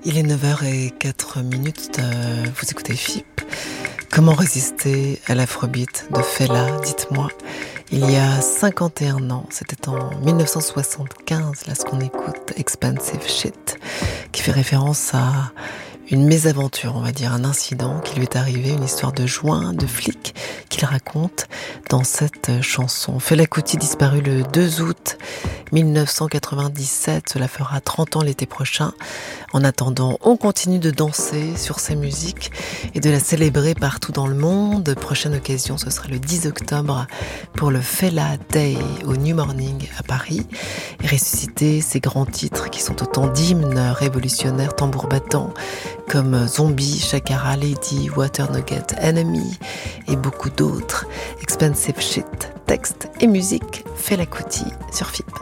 Il est 9h04, vous écoutez FIP. Comment résister à l'afrobeat de Fela, dites-moi. Il y a 51 ans, c'était en 1975, là ce qu'on écoute, Expensive Shit, qui fait référence à une mésaventure, on va dire, un incident qui lui est arrivé, une histoire de joint, de flic, qu'il raconte dans cette chanson. Fela Kuti disparu le 2 août 1997, cela fera 30 ans l'été prochain. En attendant, on continue de danser sur ses musiques et de la célébrer partout dans le monde. Prochaine occasion, ce sera le 10 octobre pour le Fela Day au New Morning à Paris. Et ressusciter ces grands titres qui sont autant d'hymnes révolutionnaires, tambour battant, comme Zombie, Shakara, Lady, Water Nugget, Enemy et beaucoup d'autres. Expensive Shit, texte et musique, Fela Kuti sur FIP.